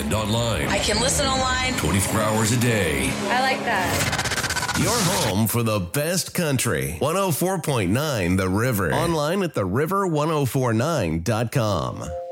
and online. I can listen online 24 hours a day. I like that. Your home for the best country. 104.9 The River. Online at theriver1049.com.